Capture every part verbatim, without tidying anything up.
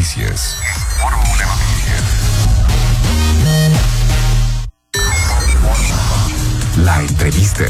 Noticias. Fórmula Noticias. La entrevista.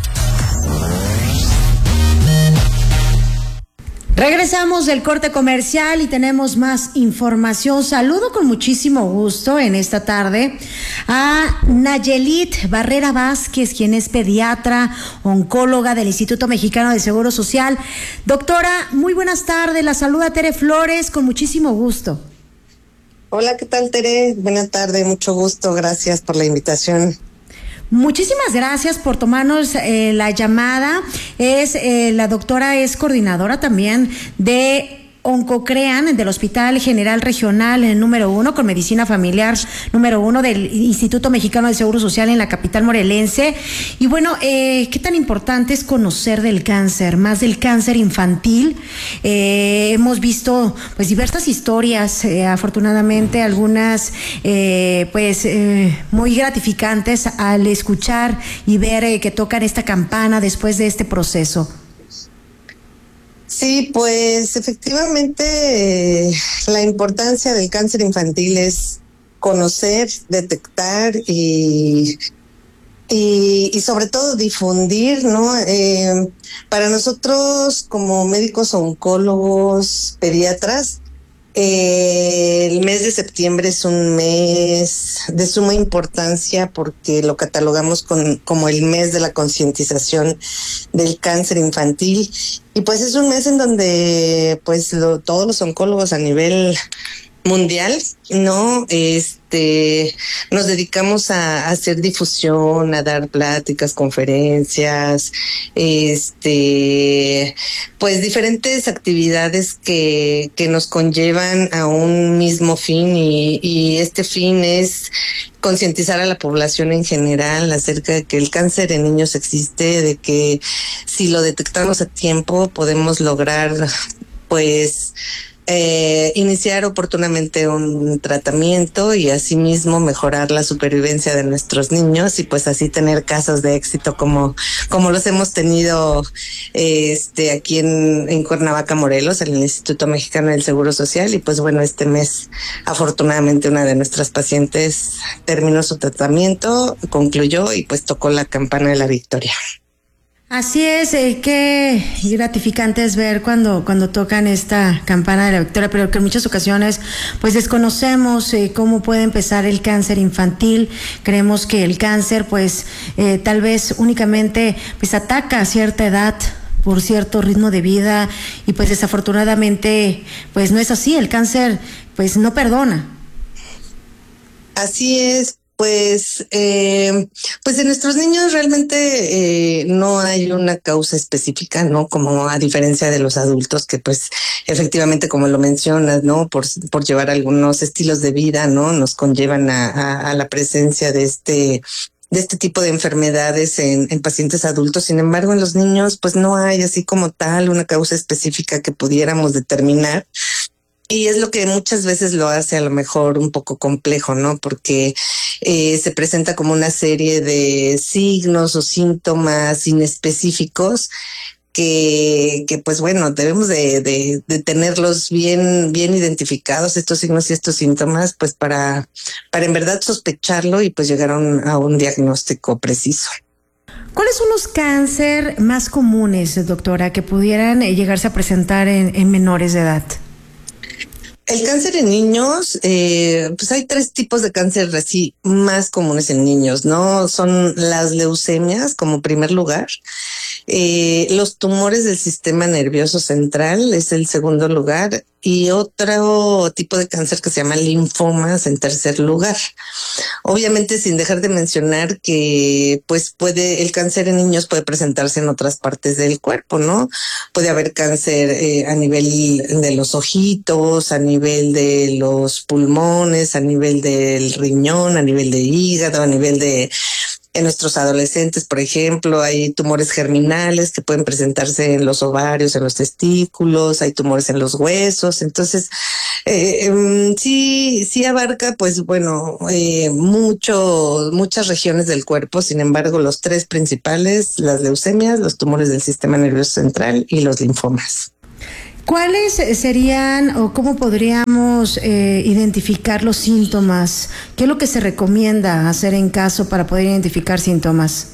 Regresamos del corte comercial y tenemos más información. Saludo con muchísimo gusto en esta tarde a Nayelit Barrera Vázquez, quien es pediatra, oncóloga del Instituto Mexicano de Seguro Social. Doctora, muy buenas tardes. La saluda Tere Flores, con muchísimo gusto. Hola, ¿qué tal, Tere? Buenas tardes, mucho gusto. Gracias por la invitación. Muchísimas gracias por tomarnos eh, la llamada. Es eh, la doctora es coordinadora también de Oncocrean del Hospital General Regional eh, número uno con Medicina Familiar número uno del Instituto Mexicano de Seguro Social en la capital morelense. Y bueno, eh, ¿qué tan importante es conocer del cáncer, más del cáncer infantil? Eh, hemos visto pues diversas historias, eh, afortunadamente algunas eh, pues eh, muy gratificantes al escuchar y ver eh, que tocan esta campana después de este proceso. Sí, pues efectivamente eh, la importancia del cáncer infantil es conocer, detectar y, y, y sobre todo difundir, ¿no? Eh, para nosotros como médicos oncólogos, pediatras, Eh, el mes de septiembre es un mes de suma importancia porque lo catalogamos con, como el mes de la concientización del cáncer infantil, y pues es un mes en donde pues lo, todos los oncólogos a nivel mundial, ¿no? Este, nos dedicamos a, a hacer difusión, a dar pláticas, conferencias, este, pues diferentes actividades que, que nos conllevan a un mismo fin, y, y este fin es concientizar a la población en general acerca de que el cáncer en niños existe, de que si lo detectamos a tiempo podemos lograr, pues, Eh, iniciar oportunamente un tratamiento y asimismo mejorar la supervivencia de nuestros niños, y pues así tener casos de éxito como como los hemos tenido este aquí en, en Cuernavaca, Morelos, en el Instituto Mexicano del Seguro Social. Y pues bueno, este mes afortunadamente una de nuestras pacientes terminó su tratamiento, concluyó y pues tocó la campana de la victoria. Así es, eh, qué gratificante es ver cuando cuando tocan esta campana de la victoria, pero que en muchas ocasiones pues desconocemos eh, cómo puede empezar el cáncer infantil. Creemos que el cáncer pues eh, tal vez únicamente pues ataca a cierta edad por cierto ritmo de vida, y pues desafortunadamente pues no es así. El cáncer pues no perdona. Así es. Pues, eh, pues en nuestros niños realmente eh, no hay una causa específica, ¿no? Como a diferencia de los adultos, que pues efectivamente, como lo mencionas, ¿no? Por, por llevar algunos estilos de vida, ¿no? Nos conllevan a, a, a la presencia de este de este tipo de enfermedades en, en pacientes adultos. Sin embargo, en los niños, pues no hay así como tal una causa específica que pudiéramos determinar. Y es lo que muchas veces lo hace a lo mejor un poco complejo, ¿no? Porque eh, se presenta como una serie de signos o síntomas inespecíficos que, que pues bueno, debemos de, de, de tenerlos bien, bien identificados, estos signos y estos síntomas, pues para, para en verdad sospecharlo y pues llegar a un, a un diagnóstico preciso. ¿Cuáles son los cáncer más comunes, doctora, que pudieran llegarse a presentar en, en menores de edad? El cáncer en niños, eh, pues hay tres tipos de cáncer así más comunes en niños, ¿no? Son las leucemias como primer lugar, eh, los tumores del sistema nervioso central es el segundo lugar, y otro tipo de cáncer que se llama linfomas en tercer lugar. Obviamente sin dejar de mencionar que pues puede el cáncer en niños puede presentarse en otras partes del cuerpo, ¿no? Puede haber cáncer eh, a nivel de los ojitos, a nivel de los pulmones, a nivel del riñón, a nivel de hígado, a nivel de En nuestros adolescentes, por ejemplo, hay tumores germinales que pueden presentarse en los ovarios, en los testículos, hay tumores en los huesos. Entonces, eh, sí, sí abarca, pues bueno, eh, mucho, muchas regiones del cuerpo. Sin embargo, los tres principales, las leucemias, los tumores del sistema nervioso central y los linfomas. ¿Cuáles serían o cómo podríamos eh, identificar los síntomas? ¿Qué es lo que se recomienda hacer en caso para poder identificar síntomas?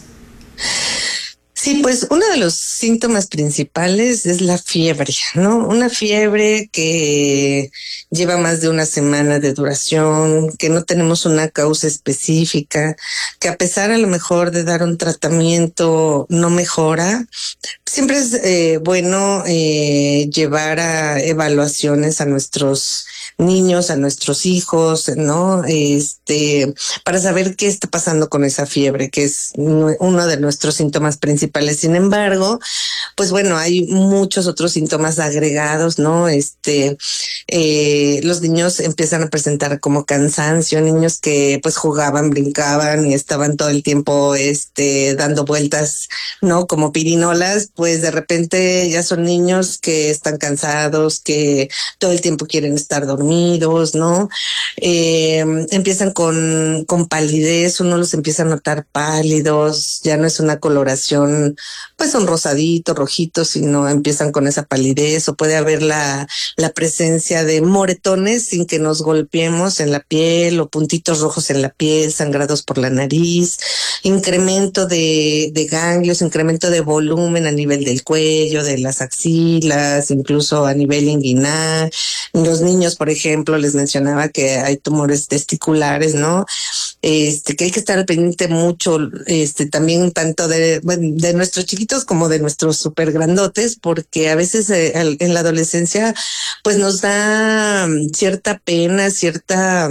Sí, pues uno de los síntomas principales es la fiebre, ¿no? Una fiebre que lleva más de una semana de duración, que no tenemos una causa específica, que a pesar a lo mejor de dar un tratamiento no mejora. Siempre es eh, bueno eh, llevar a evaluaciones a nuestros niños, a nuestros hijos, ¿no? Este, para saber qué está pasando con esa fiebre, que es uno de nuestros síntomas principales. Sin embargo, pues bueno, hay muchos otros síntomas agregados, ¿no? Este, eh, los niños empiezan a presentar como cansancio, niños que pues jugaban, brincaban y estaban todo el tiempo, este, dando vueltas, ¿no? Como pirinolas, pues de repente ya son niños que están cansados, que todo el tiempo quieren estar dormidos, ¿no? Eh, empiezan con, con palidez, uno los empieza a notar pálidos, ya no es una coloración, pues son rosaditos, rojitos, sino empiezan con esa palidez, o puede haber la, la presencia de moretones sin que nos golpeemos en la piel, o puntitos rojos en la piel, sangrados por la nariz, incremento de, de ganglios, incremento de volumen a nivel del cuello, de las axilas, incluso a nivel inguinal. Los niños, por ejemplo, les mencionaba que hay tumores testiculares, ¿no? Este, que hay que estar al pendiente mucho, este, también tanto de, bueno, de nuestros chiquitos como de nuestros super grandotes, porque a veces eh, en la adolescencia, pues nos da cierta pena, cierta,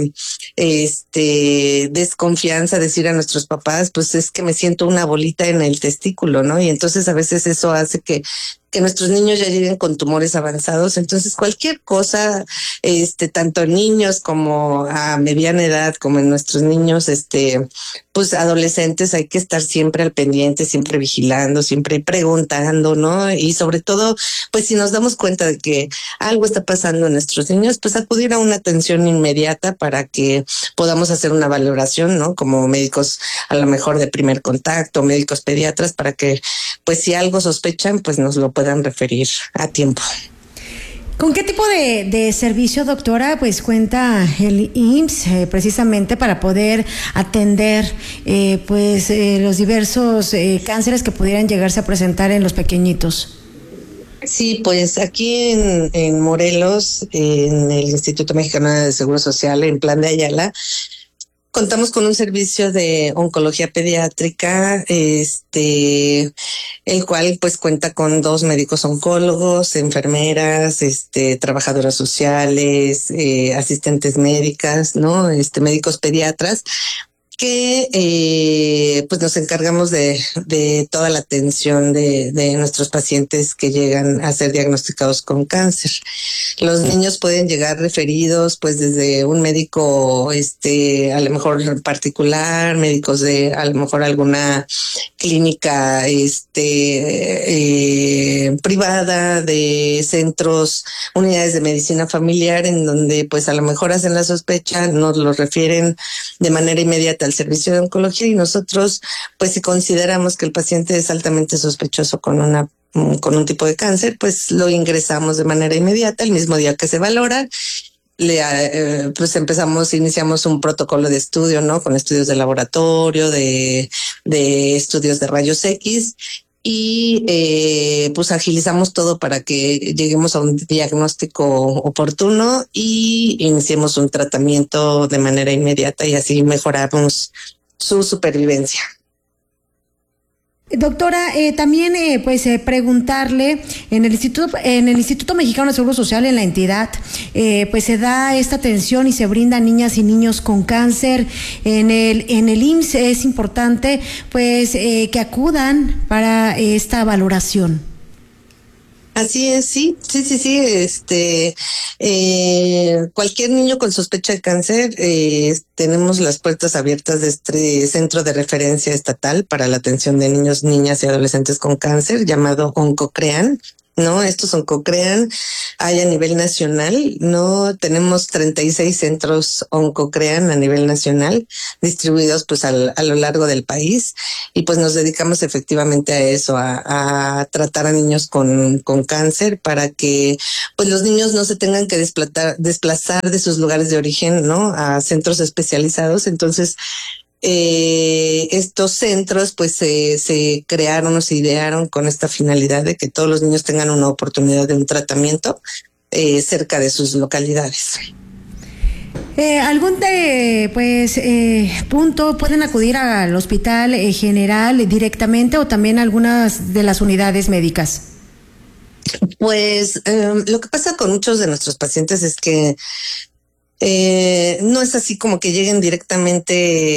este, desconfianza decir a nuestros papás, pues es que me siento una bolita en el testículo, ¿no? Y entonces a veces eso hace que que nuestros niños ya lleguen con tumores avanzados. Entonces cualquier cosa, este, tanto en niños como a mediana edad, como en nuestros niños, este, pues adolescentes, hay que estar siempre al pendiente, siempre vigilando, siempre preguntando, ¿no? Y sobre todo, pues si nos damos cuenta de que algo está pasando en nuestros niños, pues acudir a una atención inmediata para que podamos hacer una valoración, ¿no? Como médicos a lo mejor de primer contacto, médicos pediatras, para que, pues si algo sospechan, pues nos lo puedan referir a tiempo. ¿Con qué tipo de, de servicio, doctora, pues cuenta el I M S S eh, precisamente para poder atender eh, pues eh, los diversos eh, cánceres que pudieran llegarse a presentar en los pequeñitos? Sí, pues aquí en, en Morelos, en el Instituto Mexicano de Seguro Social, en Plan de Ayala, contamos con un servicio de oncología pediátrica, este, el cual pues cuenta con dos médicos oncólogos, enfermeras, este, trabajadoras sociales, eh, asistentes médicas, ¿no? Este, médicos pediatras, que eh, pues nos encargamos de, de toda la atención de, de nuestros pacientes que llegan a ser diagnosticados con cáncer. Los niños pueden llegar referidos pues desde un médico, este, a lo mejor particular, médicos de a lo mejor alguna clínica, este, eh, privada, de centros, unidades de medicina familiar, en donde pues a lo mejor hacen la sospecha, nos lo refieren de manera inmediata al servicio de oncología, y nosotros pues si consideramos que el paciente es altamente sospechoso con una con un tipo de cáncer, pues lo ingresamos de manera inmediata el mismo día que se valora. Le, eh, pues empezamos, iniciamos un protocolo de estudio, ¿no? Con estudios de laboratorio, de, de estudios de rayos X, y eh, pues agilizamos todo para que lleguemos a un diagnóstico oportuno y iniciemos un tratamiento de manera inmediata, y así mejoramos su supervivencia. Doctora, eh, también eh, pues eh, preguntarle, en el Instituto en el Instituto Mexicano de Seguro Social, en la entidad, eh, pues se da esta atención y se brinda a niñas y niños con cáncer. En el en el I M S S es importante pues eh, que acudan para eh, esta valoración. Así es, sí, sí, sí, sí, este, eh, cualquier niño con sospecha de cáncer, eh, tenemos las puertas abiertas de este centro de referencia estatal para la atención de niños, niñas y adolescentes con cáncer, llamado OncoCrean. ¿no? Estos Oncocrean hay a nivel nacional, ¿no? Tenemos treinta y seis centros Oncocrean a nivel nacional, distribuidos pues al, a lo largo del país, y pues nos dedicamos efectivamente a eso, a, a tratar a niños con, con cáncer, para que pues los niños no se tengan que desplazar, desplazar de sus lugares de origen, ¿no? A centros especializados. Entonces, Eh, estos centros pues se, se crearon o se idearon con esta finalidad de que todos los niños tengan una oportunidad de un tratamiento eh, cerca de sus localidades. Eh, ¿Algún de, pues, eh, punto pueden acudir al hospital eh, general directamente o también algunas de las unidades médicas? Pues eh, lo que pasa con muchos de nuestros pacientes es que Eh, no es así como que lleguen directamente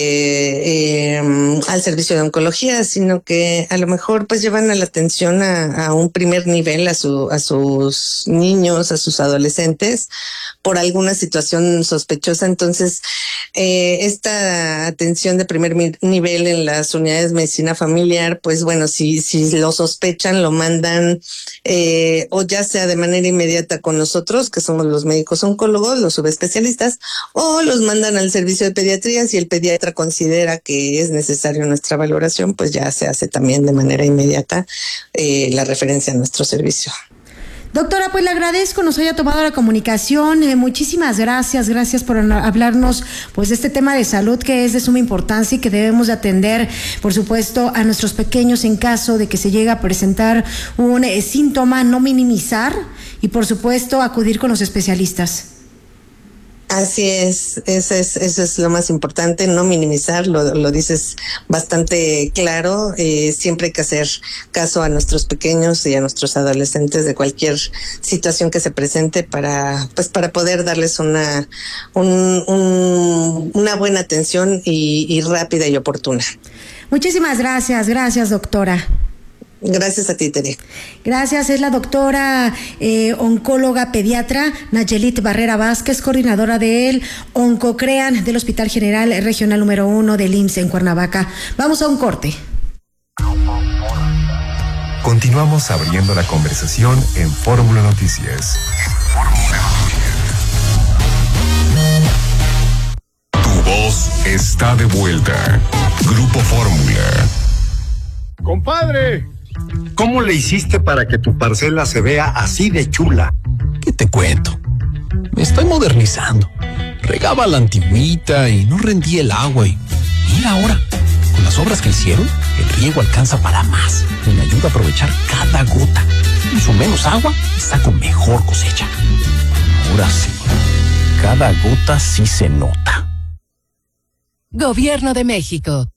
eh, al servicio de oncología, sino que a lo mejor pues llevan a la atención a, a un primer nivel a su a sus niños, a sus adolescentes por alguna situación sospechosa. Entonces, eh, esta atención de primer nivel en las unidades de medicina familiar, pues bueno, si si lo sospechan, lo mandan eh, o ya sea de manera inmediata con nosotros, que somos los médicos oncólogos, los subespecialistas, o los mandan al servicio de pediatría. Si el pediatra considera que es necesario nuestra valoración, pues ya se hace también de manera inmediata eh, la referencia a nuestro servicio. Doctora, pues le agradezco, nos haya tomado la comunicación, eh, muchísimas gracias, gracias por hablarnos pues de este tema de salud que es de suma importancia y que debemos de atender, por supuesto, a nuestros pequeños en caso de que se llegue a presentar un eh, síntoma, no minimizar y por supuesto acudir con los especialistas. Así es, eso es, eso es lo más importante, no minimizar, lo, lo dices bastante claro. Eh, siempre hay que hacer caso a nuestros pequeños y a nuestros adolescentes de cualquier situación que se presente para, pues, para poder darles una, un, un, una buena atención y, y rápida y oportuna. Muchísimas gracias, gracias, doctora. Gracias a ti, Tere. Gracias, es la doctora eh, oncóloga pediatra Nayelit Barrera Vázquez, coordinadora del Oncocrean del Hospital General Regional número uno del I M S S en Cuernavaca. Vamos a un corte. Continuamos abriendo la conversación en Fórmula Noticias. Tu voz está de vuelta. Grupo Fórmula. Compadre, ¿cómo le hiciste para que tu parcela se vea así de chula? ¿Qué te cuento? Me estoy modernizando. Regaba la antigüita y no rendía el agua y mira ahora, con las obras que hicieron, el riego alcanza para más y me ayuda a aprovechar cada gota. Uso menos agua y saco mejor cosecha. Ahora sí, cada gota sí se nota. Gobierno de México.